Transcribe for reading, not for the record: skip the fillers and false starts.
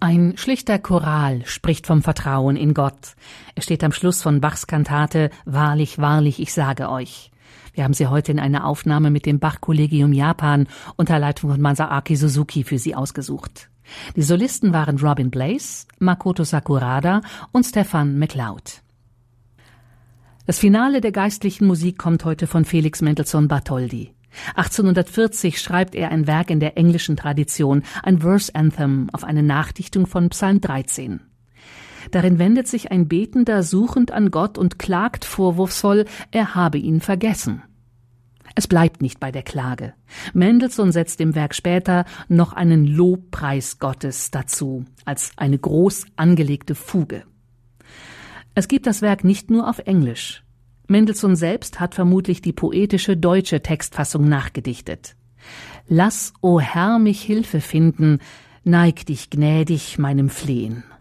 Ein schlichter Choral spricht vom Vertrauen in Gott. Er steht am Schluss von Bachs Kantate »Wahrlich, wahrlich, ich sage euch«. Wir haben sie heute in einer Aufnahme mit dem Bach-Kollegium Japan unter Leitung von Masaaki Suzuki für Sie ausgesucht. Die Solisten waren Robin Blaze, Makoto Sakurada und Stefan McLeod. Das Finale der geistlichen Musik kommt heute von Felix Mendelssohn Bartholdy. 1840 schreibt er ein Werk in der englischen Tradition, ein Verse Anthem auf eine Nachdichtung von Psalm 13. Darin wendet sich ein Betender suchend an Gott und klagt vorwurfsvoll, er habe ihn vergessen. Es bleibt nicht bei der Klage. Mendelssohn setzt im Werk später noch einen Lobpreis Gottes dazu, als eine groß angelegte Fuge. Es gibt das Werk nicht nur auf Englisch. Mendelssohn selbst hat vermutlich die poetische deutsche Textfassung nachgedichtet. Lass, o Herr, mich Hilfe finden, neig dich gnädig meinem Flehen.